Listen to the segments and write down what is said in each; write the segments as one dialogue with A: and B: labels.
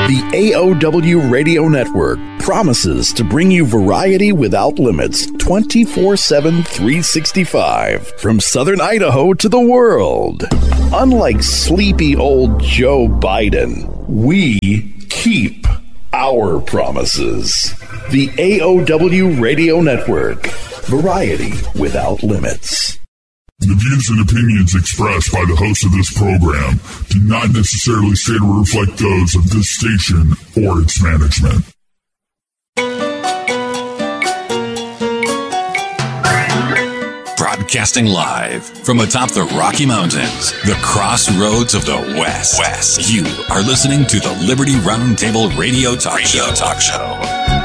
A: The AOW Radio Network promises to bring you variety without limits 24/7, 365 from Southern Idaho to the world. Unlike sleepy old Joe Biden, we keep our promises. The AOW Radio Network. Variety without limits.
B: The views and opinions expressed by the host of this program do not necessarily state or reflect those of this station or its management.
C: Broadcasting live from atop the Rocky Mountains, the crossroads of the West. You are listening to the Liberty Roundtable Radio Talk Show.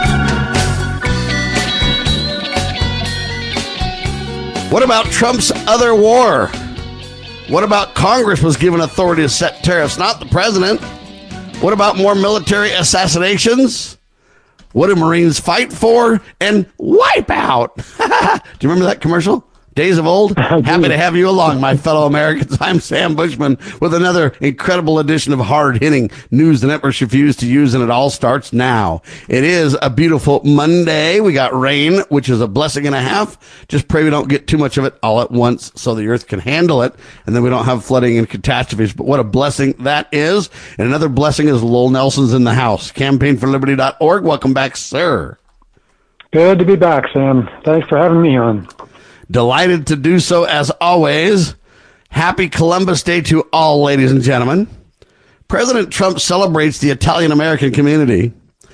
D: What about Trump's other war? What about Congress was given authority to set tariffs, not the president? What about more military assassinations? What do Marines fight for and wipe out? Do you remember that commercial? Days of old? Happy to have you along, my fellow Americans. I'm Sam Bushman with another incredible edition of hard-hitting news the networks refuse to use, and it all starts now. It is a beautiful Monday. We got rain, which is a blessing and a half. Just pray we don't get too much of it all at once so the earth can handle it, and then we don't have flooding and catastrophes. But what a blessing that is. And another blessing is Lowell Nelson's in the house. CampaignForLiberty.org. Welcome back, sir.
E: Good to be back, Sam. Thanks for having me on.
D: Delighted to do so as always. Happy Columbus Day to all, ladies and gentlemen. President Trump celebrates the Italian-American community,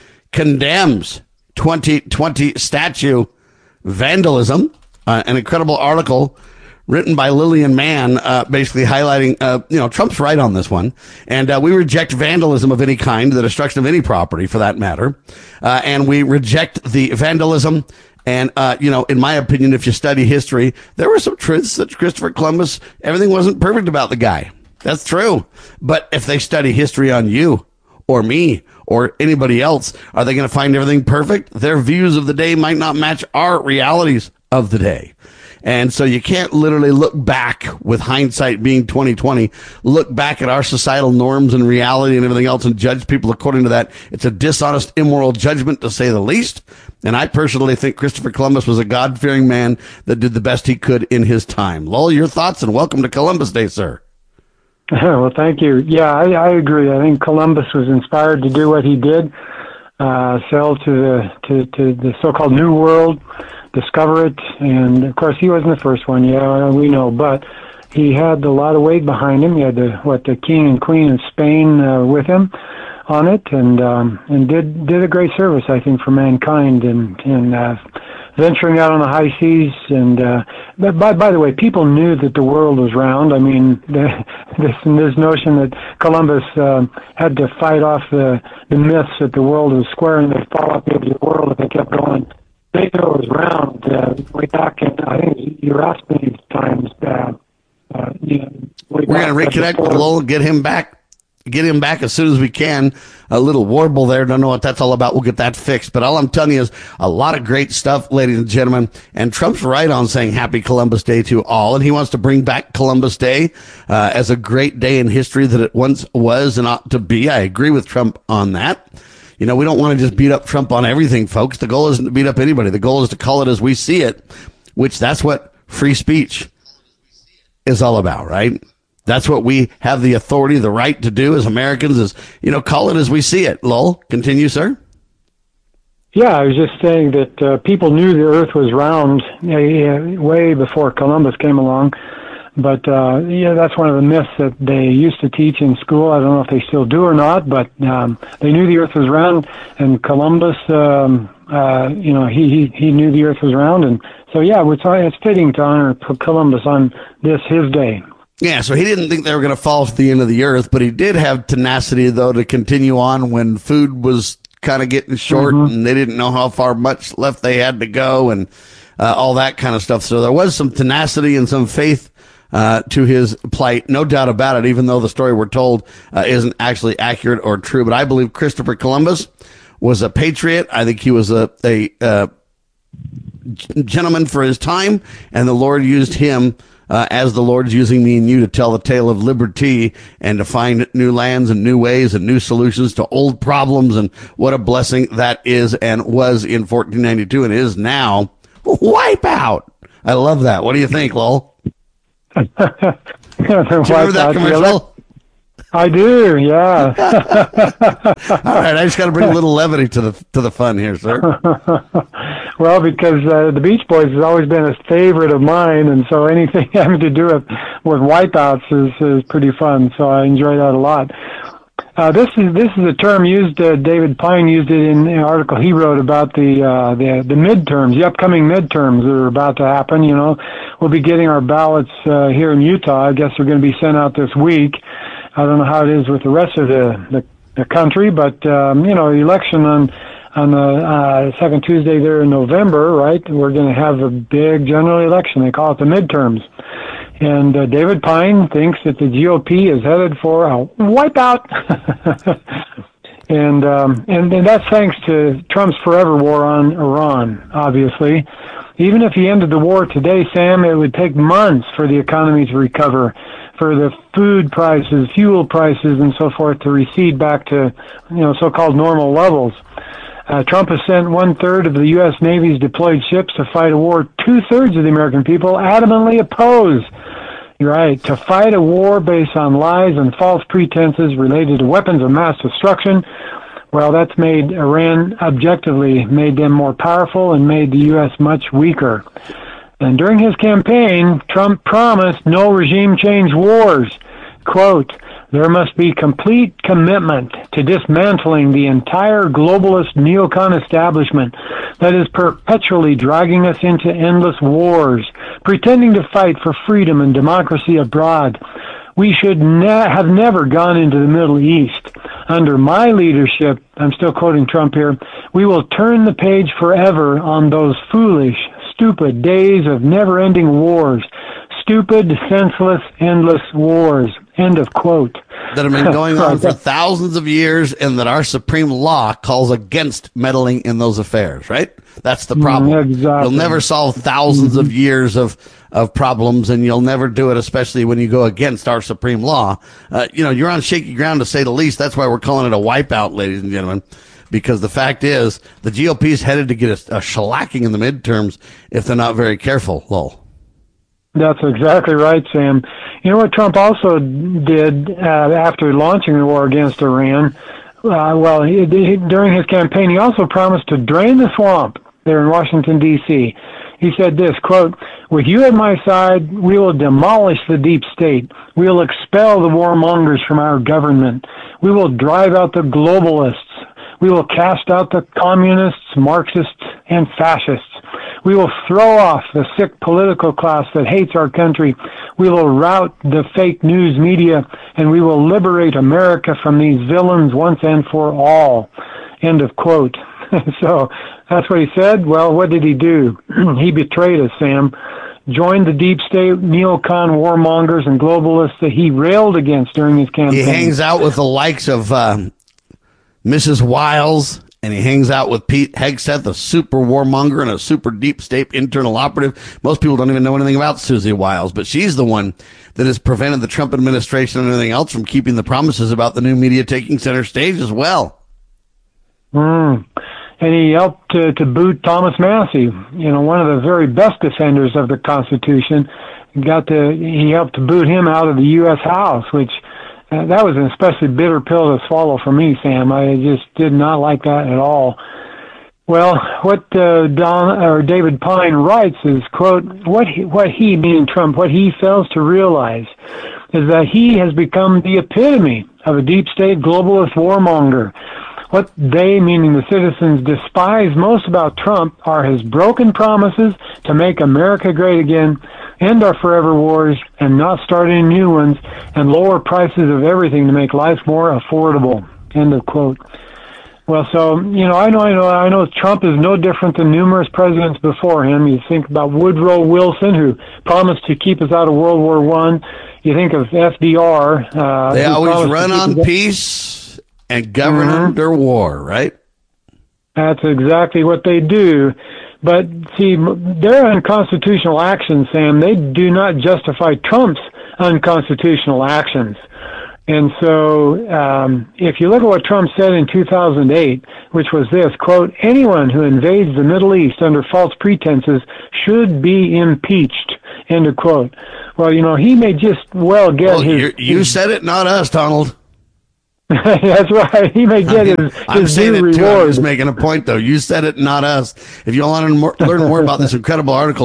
D: condemns 2020 statue vandalism, an incredible article written by Lillian Mann, basically highlighting, Trump's right on this one. And we reject vandalism of any kind, the destruction of any property for that matter. And we reject the vandalism. And, in my opinion, if you study history, there were some truths that Christopher Columbus, everything wasn't perfect about the guy. That's true. But if they study history on you or me or anybody else, are they going to find everything perfect? Their views of the day might not match our realities of the day. And so you can't literally look back with hindsight being 2020, look back at our societal norms and reality and everything else and judge people according to that. It's a dishonest, immoral judgment, to say the least. And I personally think Christopher Columbus was a God-fearing man that did the best he could in his time. Lowell, your thoughts, and welcome to Columbus Day, sir.
E: Well, thank you. Yeah, I agree. I think Columbus was inspired to do what he did, sail to the so-called New World, discover it, and of course he wasn't the first one. Yeah, we know, but he had a lot of weight behind him. He had the king and queen of Spain with him on it, and did a great service, I think, for mankind, and venturing out on the high seas. And by the way, people knew that the world was round. I mean, this notion that Columbus had to fight off the myths that the world was square and they'd fall off the edge of the world if they kept going. They knew it was round way back in, I think, Erasmus times.
D: We're going to reconnect with Lowell, get him back as soon as we can. A little warble there. Don't know what that's all about. We'll get that fixed. But all I'm telling you is a lot of great stuff, ladies and gentlemen. And Trump's right on saying Happy Columbus Day to all. And he wants to bring back Columbus Day as a great day in history that it once was and ought to be. I agree with Trump on that. We don't want to just beat up Trump on everything, folks. The goal isn't to beat up anybody. The goal is to call it as we see it, which that's what free speech is all about, right? That's what we have the authority, the right to do as Americans is, call it as we see it. Lowell, continue, sir.
E: Yeah, I was just saying that people knew the earth was round way before Columbus came along. But, that's one of the myths that they used to teach in school. I don't know if they still do or not, but they knew the earth was round, and Columbus, he knew the earth was round. And so, yeah, it's fitting to honor Columbus on his day.
D: Yeah, so he didn't think they were going to fall to the end of the earth, but he did have tenacity, though, to continue on when food was kind of getting short and they didn't know how far much left they had to go and all that kind of stuff. So there was some tenacity and some faith to his plight, no doubt about it, even though the story we're told isn't actually accurate or true. But I believe Christopher Columbus was a patriot. I think he was a gentleman for his time, and the Lord used him as the Lord's using me and you to tell the tale of liberty and to find new lands and new ways and new solutions to old problems. And what a blessing that is and was in 1492 and is now. Wipeout. I love that. What do you think, Lowell? Do you remember that commercial?
E: I do, yeah.
D: All right, I just got to bring a little levity to the fun here, sir.
E: Well, because the Beach Boys has always been a favorite of mine, and so anything having to do with wipeouts is pretty fun. So I enjoy that a lot. This is a term used. David Pine used it in an article he wrote about the midterms, the upcoming midterms that are about to happen. You know, we'll be getting our ballots here in Utah. I guess they're going to be sent out this week. I don't know how it is with the rest of the country, but you know, the election on the second Tuesday there in November, right? We're going to have a big general election. They call it the midterms. And David Pine thinks that the GOP is headed for a wipeout. and that's thanks to Trump's forever war on Iran, obviously. Even if he ended the war today, Sam, it would take months for the economy to recover, for the food prices, fuel prices, and so forth to recede back to, you know, so-called normal levels. Trump has sent 1/3 of the U.S. Navy's deployed ships to fight a war 2/3 of the American people adamantly oppose. Right, to fight a war based on lies and false pretenses related to weapons of mass destruction. Well, that's made Iran objectively, made them more powerful and made the U.S. much weaker. And during his campaign, Trump promised no regime change wars. Quote, there must be complete commitment to dismantling the entire globalist neocon establishment that is perpetually dragging us into endless wars, pretending to fight for freedom and democracy abroad. We should have never gone into the Middle East. Under my leadership, I'm still quoting Trump here, we will turn the page forever on those foolish, stupid days of never-ending wars. Stupid, senseless, endless wars. End of quote.
D: That have been going on for thousands of years and that our supreme law calls against meddling in those affairs, right? That's the problem.
E: Exactly.
D: You'll never solve thousands of years of problems, and you'll never do it, especially when you go against our supreme law. You know, you're on shaky ground, to say the least. That's why we're calling it a wipeout, ladies and gentlemen, because the fact is the GOP is headed to get a shellacking in the midterms if they're not very careful, Lowell.
E: That's exactly right, Sam. You know what Trump also did after launching the war against Iran? During his campaign, he also promised to drain the swamp there in Washington, D.C. He said this, quote, with you at my side, we will demolish the deep state. We will expel the warmongers from our government. We will drive out the globalists. We will cast out the communists, Marxists, and fascists. We will throw off the sick political class that hates our country. We will rout the fake news media, and we will liberate America from these villains once and for all. End of quote. So that's what he said. Well, what did he do? He betrayed us, Sam. Joined the deep state neocon warmongers and globalists that he railed against during his campaign.
D: He hangs out with the likes of Mrs. Wiles, and he hangs out with Pete Hegseth, a super warmonger and a super deep state internal operative. Most people don't even know anything about Susie Wiles, but she's the one that has prevented the Trump administration and anything else from keeping the promises about the new media taking center stage as well.
E: And he helped to boot Thomas Massie, you know, one of the very best defenders of the Constitution. He helped to boot him out of the U.S. House, which that was an especially bitter pill to swallow for me, Sam. I just did not like that at all. Well, what David Pine writes is, quote, what he, meaning Trump, what he fails to realize is that he has become the epitome of a deep state globalist warmonger. What they, meaning the citizens, despise most about Trump are his broken promises to make America great again, end our forever wars, and not start any new ones, and lower prices of everything to make life more affordable. End of quote. Well, so, you know, I know Trump is no different than numerous presidents before him. You think about Woodrow Wilson, who promised to keep us out of World War I. You think of FDR.
D: They always run on peace and govern under war, right?
E: That's exactly what they do. But see, their unconstitutional actions, Sam, they do not justify Trump's unconstitutional actions. And so if you look at what Trump said in 2008, which was this, quote, anyone who invades the Middle East under false pretenses should be impeached, end of quote. Well, you know, he may just well get
D: You said it, not us, Donald.
E: That's right. He may get his due reward.
D: I'm just making a point, though. You said it, not us. If you want to learn more about this incredible article,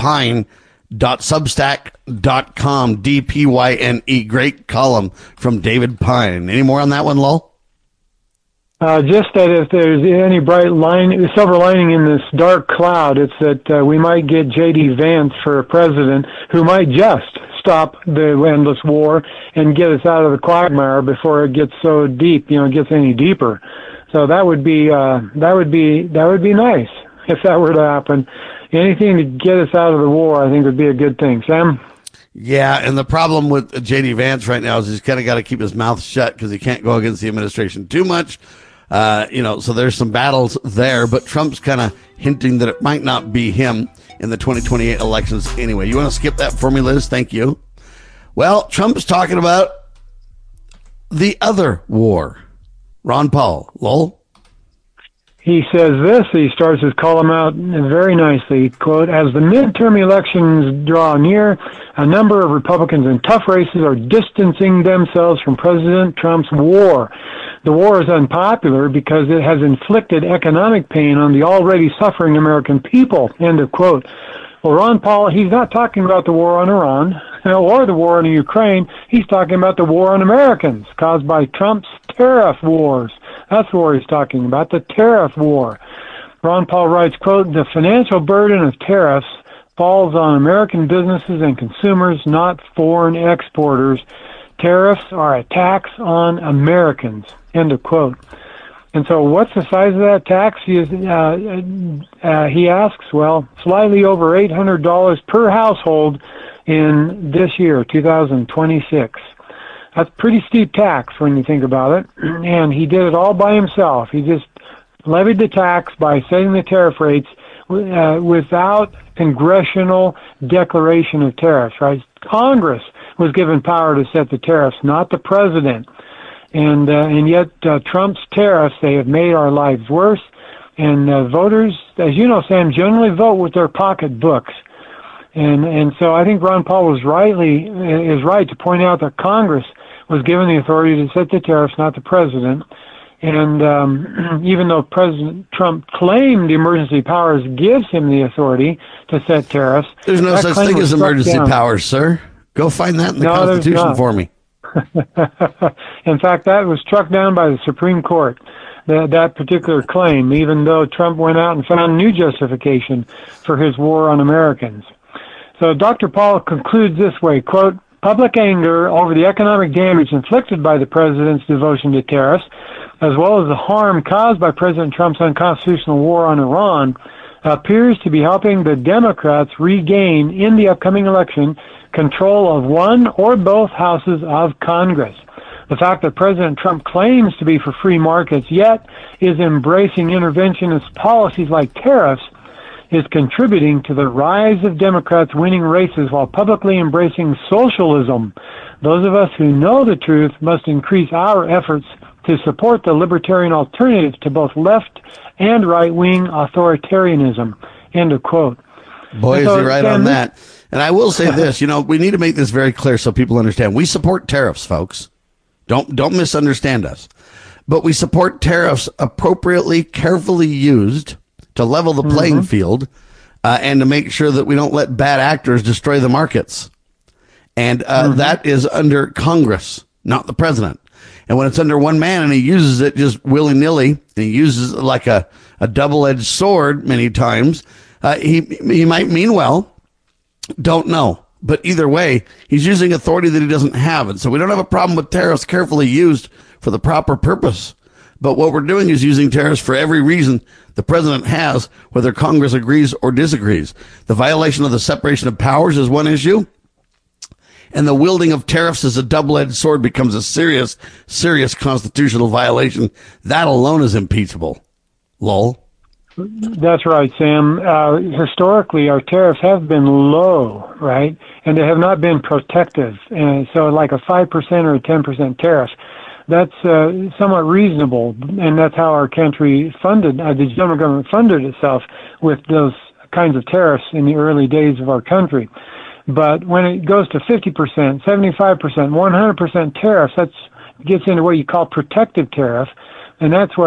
D: dpyne.substack.com, D-P-Y-N-E, great column from David Pine. Any more on that one, Lowell?
E: Just that if there's any silver lining in this dark cloud, it's that we might get J.D. Vance for president, who might just stop the endless war and get us out of the quagmire before it gets so deep, it gets any deeper. So that would be nice if that were to happen. Anything to get us out of the war, I think, would be a good thing. Sam?
D: Yeah, and the problem with J.D. Vance right now is he's kind of got to keep his mouth shut because he can't go against the administration too much. So there's some battles there, but Trump's kind of hinting that it might not be him in the 2028 elections anyway. You want to skip that for me, Liz? Thank you. Well, Trump's talking about the other war. Ron Paul. Lowell?
E: He says this, he starts his column out very nicely, quote, as the midterm elections draw near, a number of Republicans in tough races are distancing themselves from President Trump's war. The war is unpopular because it has inflicted economic pain on the already suffering American people, end of quote. Well, Ron Paul, he's not talking about the war on Iran or the war in Ukraine. He's talking about the war on Americans caused by Trump's tariff wars. That's the war he's talking about, the tariff war. Ron Paul writes, quote, the financial burden of tariffs falls on American businesses and consumers, not foreign exporters. Tariffs are a tax on Americans, end of quote. And so what's the size of that tax? He asks, well, slightly over $800 per household in this year, 2026. That's pretty steep tax when you think about it. And he did it all by himself. He just levied the tax by setting the tariff rates without congressional declaration of tariffs, right? Congress was given power to set the tariffs, not the president. And yet Trump's tariffs, they have made our lives worse. And voters, as you know, Sam, generally vote with their pocketbooks. And so I think Ron Paul is right to point out that Congress was given the authority to set the tariffs, not the president. And even though President Trump claimed emergency powers gives him the authority to set tariffs,
D: there's no such thing as emergency powers, sir. Go find that in the Constitution for me.
E: In fact, that was struck down by the Supreme Court, that particular claim, even though Trump went out and found new justification for his war on Americans. So Dr. Paul concludes this way, quote, public anger over the economic damage inflicted by the president's devotion to tariffs, as well as the harm caused by President Trump's unconstitutional war on Iran, appears to be helping the Democrats regain, in the upcoming election, control of one or both houses of Congress. The fact that President Trump claims to be for free markets, yet is embracing interventionist policies like tariffs, is contributing to the rise of Democrats winning races while publicly embracing socialism. Those of us who know the truth must increase our efforts to support the libertarian alternative to both left and right-wing authoritarianism. End of quote.
D: Boy, is he right on that. And I will say this, we need to make this very clear so people understand. We support tariffs, folks. Don't misunderstand us. But we support tariffs appropriately, carefully used to level the playing field and to make sure that we don't let bad actors destroy the markets. And that is under Congress, not the president. And when it's under one man and he uses it just willy-nilly, and he uses it like a double-edged sword many times, he might mean well, don't know. But either way, he's using authority that he doesn't have. And so we don't have a problem with tariffs carefully used for the proper purpose. But what we're doing is using tariffs for every reason the president has, whether Congress agrees or disagrees. The violation of the separation of powers is one issue. And the wielding of tariffs as a double-edged sword becomes a serious, serious constitutional violation. That alone is impeachable. Lowell?
E: That's right, Sam. Historically, our tariffs have been low, right? And they have not been protective. And so like a 5% or a 10% tariff, that's somewhat reasonable. And that's how our country funded, the general government funded itself with those kinds of tariffs in the early days of our country. But when it goes to 50%, 75%, 100% tariffs, that gets into what you call protective tariff. And that's what